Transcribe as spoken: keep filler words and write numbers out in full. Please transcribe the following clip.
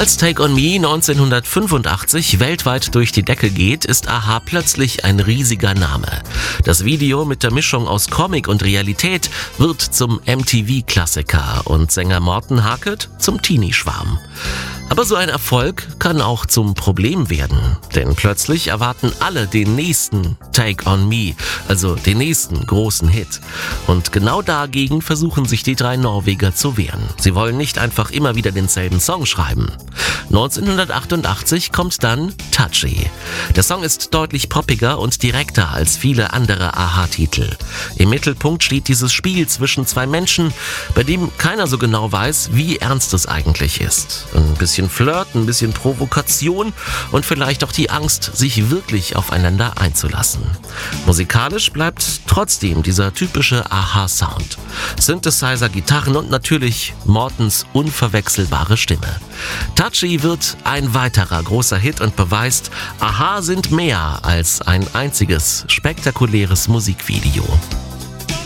Als Take on Me neunzehnhundertfünfundachtzig weltweit durch die Decke geht, ist a-ha plötzlich ein riesiger Name. Das Video mit der Mischung aus Comic und Realität wird zum M T V-Klassiker und Sänger Morten Harket zum Teenie-Schwarm. Aber so ein Erfolg kann auch zum Problem werden, denn plötzlich erwarten alle den nächsten Take on Me, also den nächsten großen Hit. Und genau dagegen versuchen sich die drei Norweger zu wehren. Sie wollen nicht einfach immer wieder denselben Song schreiben. neunzehnhundertachtundachtzig kommt dann Touchy. Der Song ist deutlich poppiger und direkter als viele andere a-ha-Titel. Im Mittelpunkt steht dieses Spiel zwischen zwei Menschen, bei dem keiner so genau weiß, wie ernst es eigentlich ist. Ein bisschen Flirt, ein bisschen Provokation und vielleicht auch die Angst, sich wirklich aufeinander einzulassen. Musikalisch bleibt trotzdem dieser typische a-ha-Sound. Synthesizer, Gitarren und natürlich Mortens unverwechselbare Stimme. Touchy wird ein weiterer großer Hit und beweist, a-ha sind mehr als ein einziges spektakuläres Musikvideo.